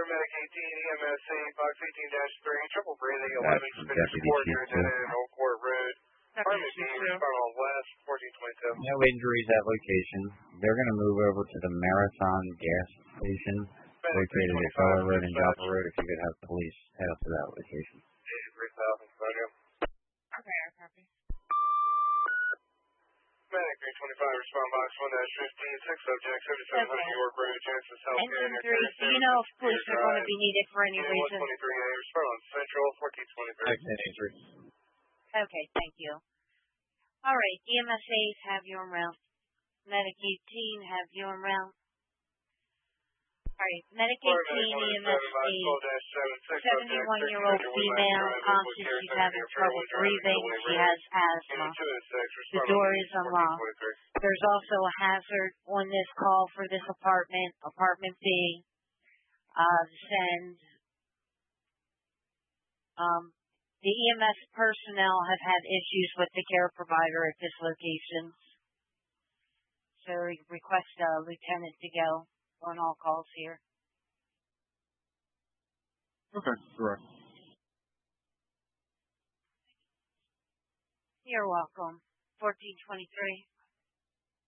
Medic 18, EMSA, Box 18-3, triple breathing, That's 11 from Spanish Deputy 4, Chief Lieutenant in Old Court Road. Department B, Chief respond on West, 1427. No injuries at location. They're going to move over to the Marathon gas station located at Feller Road and Joppa Road. If you could have police head up to that location. 83,000, Roger. Okay, I copy. Medic 325, respond box 1-15, 6 subjects, 7700 York Road, Jansen's Healthcare. Engine 3, do you know if police are going to be needed for any reason? 123A, respond on Central, 1423. Okay, thank you. All right, EMSAs have your route. Medic 18 have your route. All right, Medic 18, EMSA, 71-year-old female, conscious, she's having trouble breathing, she has asthma. The door is unlocked. There's also a hazard on this call for this apartment, apartment B. The EMS personnel have had issues with the care provider at this location. So we request a lieutenant to go on all calls here. Okay, correct. You're welcome. 1423.